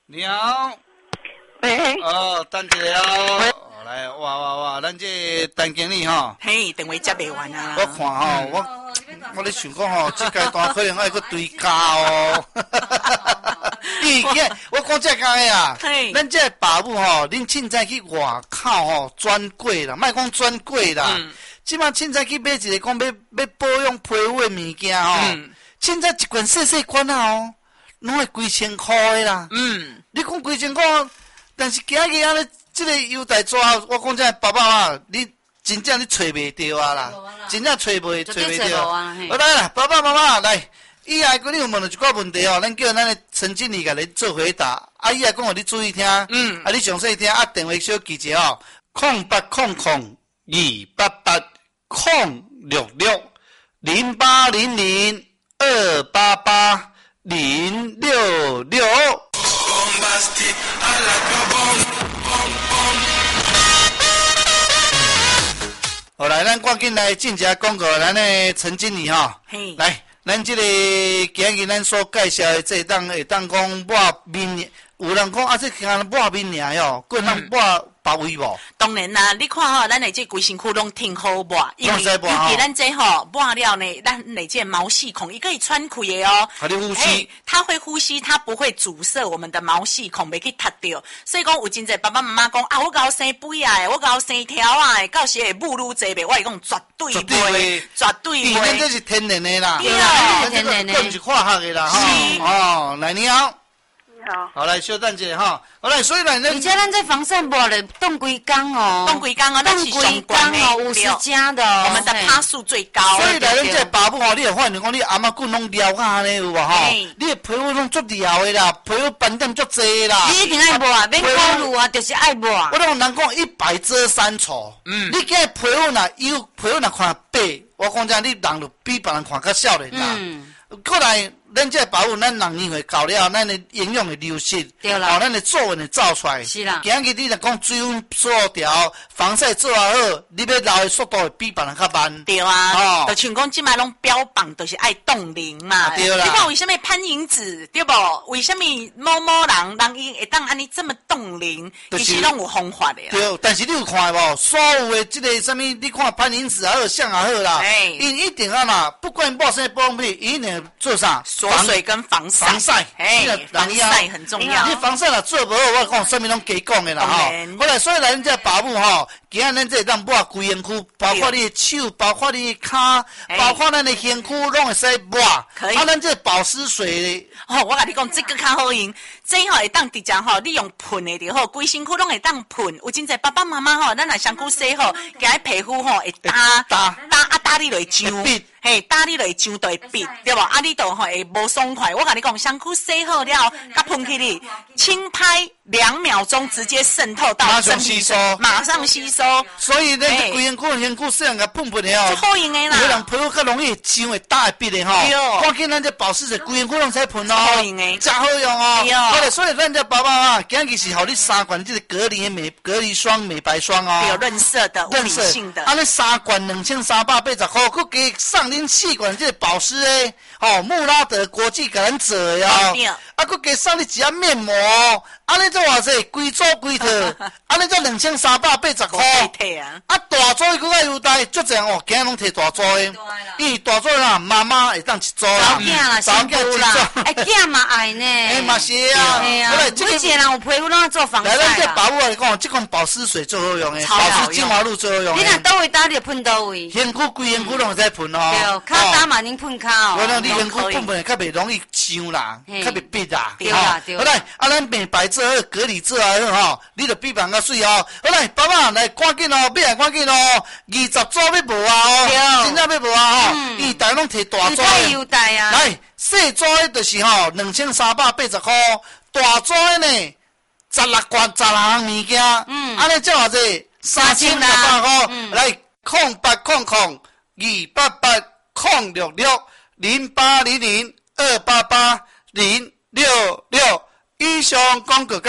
你好。 喂。 哦，等一下哦。来，哇，咱这陈经理吼。 嘿，电话接袂完啊。 我看吼，我咧想讲吼，这阶段可能还个追加哦。我讲这个啊，咱这爸母吼，恁凊彩去外口吼专柜啦，莫讲专柜啦。即马凊彩去买一个讲要保养皮肤的物件吼，凊彩一罐细罐啊哦，拢会几千块的啦。你讲几千块，但是今日安尼，这个优待纸，我讲这爸爸啊，你真正你找袂到啊啦，真正找袂到。好来啦，爸爸妈妈来。以后你有问到一寡问题哦，咱叫咱的陈经理甲你做回答。以后讲互你注意听，你详细听，电话小记者哦，0800-288-000-288-066。好来，咱赶紧来进一下广告，咱的陈经理吼，来。咱这个今日咱所介绍的这档会当讲抹面，有人讲这干抹面尔哟，佫能抹别位无？ 当然啦，你看吼，咱的这规身躯拢挺好抹，因为咱这吼抹了呢，咱的这毛细孔，伊可以穿开的哦。 你呼吸， 它会呼吸，它不会阻塞我们的毛细孔，袂去塌掉。所以讲有真侪爸爸妈妈讲啊，我搞生肥啊，我搞生条啊，到时会母愈济袂？我是讲绝对袂，绝对袂。 因为这是天然的啦， 对啊，天然的， 不是化学的啦，哦，来你好。 好， 来小等者哈，好来，所以呢， 而且咱这防晒抹了冻几工哦， 冻几工哦 ，50加的， 我们的趴数最高。 所以来，咱这爸母吼，你会发现讲，你阿妈棍拢撩啊安尼有无吼？你的皮肤拢足撩的啦，皮肤斑点足济啦。 你一定爱抹，免考虑啊，就是爱抹。 我拢人讲100遮3丑，你今日皮肤若看白，我讲真，你人就比别人看较少年啦。过来。咱这保护咱人年岁到了，咱的营养会流失， 对啦， 咱的皱纹会走出来。 是啦， 今日你若讲水温做调，防晒做好，你要老的速度会比别人较慢。 对啊，就像讲即摆拢标榜就是爱冻龄嘛。 对啦， 你看为什么潘迎紫对不？为什么某人伊会当安尼这么冻龄？其实拢有方法的。 对，但是你有看无？所有的这个什么，你看潘迎紫也好，像也好啦，因一定啊嘛，不管抹什么保养品，一定做啥？ 锁水跟防晒，防晒很重要。 你防晒若做无好，我讲啥物拢假讲的啦吼。后来所以咱这爸母吼，今仔咱这当抹规身躯，包括你的手，包括你的骹，包括咱的身躯，拢会使抹。可以。咱这保湿水哦，我甲你讲，这个较好用。这吼会当直接吼，你用喷的就好，规身躯拢会当喷。有真侪爸爸妈妈吼，咱若身躯洗好，今日皮肤吼会打你落上。嘿，打你落上就会闭，对无？你就吼会无爽快。我甲你讲，身躯洗好了，甲喷起你，轻拍2秒钟，直接渗透到身体，马上吸收。 所以咱规身躯洗人甲喷喷的哦， 好用的啦。 有人皮肤较容易上会打会闭的吼。赶紧咱这保湿水规身躯拢使喷哦， 好用的， 真好用哦。好嘞，所以咱这爸爸啊，今日是互你3罐这个隔离霜、美白霜哦， 有润色的、物理性的。 你3罐2380块，佮加送恁4罐这个保湿诶，穆拉德国际给咱做的哦，佮加送你一盒面膜，安尼做偌济，规组规套，安尼做2380块。大组伊佮较优待，足济哦，今日拢摕大组诶，因为大组啦，妈妈会当一组啦， 查囝啦，查囝啦，囝嘛爱呢， 嘛是啊， 每一个人有皮肤拢要做防晒啦。 来，咱这保护来讲，这款保湿水最好用诶，保湿精华露最好用。 你若倒位打你就喷倒位， 身躯规身躯拢会使喷哦。 对，骹打嘛能喷骹哦。 我讲你身躯喷喷较袂容易伤啦，较袂闭啦。 对啦，对。 好来，咱美白做好，隔离做好吼，你就比别人较水哦。好来，爸爸来赶紧哦，买来赶紧哦，20组要无啊哦，真正要无啊吼，伊大拢摕大组。 太优待啊！ 来，细组的就是吼2380块，大组的呢16罐16项物件，安尼才偌济3600块。来，0800-288-066-0800-288-066以上广告。